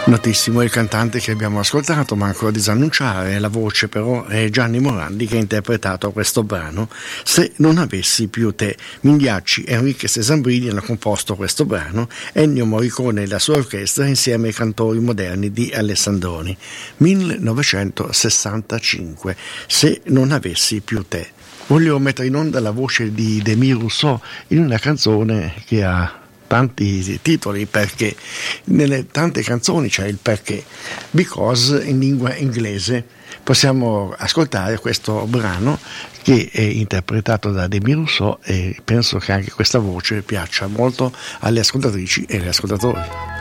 Notissimo il cantante che abbiamo ascoltato, ma ancora disannunciare, la voce però è Gianni Morandi che ha interpretato questo brano, Se non avessi più te. Migliacci, Enriquez e Zambrini hanno composto questo brano, Ennio Morricone e la sua orchestra insieme ai cantori moderni di Alessandroni. 1965, Se non avessi più te. Voglio mettere in onda la voce di Demis Rousseau in una canzone che ha tanti titoli, perché nelle tante canzoni c'è il perché, because in lingua inglese. Possiamo ascoltare questo brano che è interpretato da Demis Rousseau e penso che anche questa voce piaccia molto alle ascoltatrici e agli ascoltatori.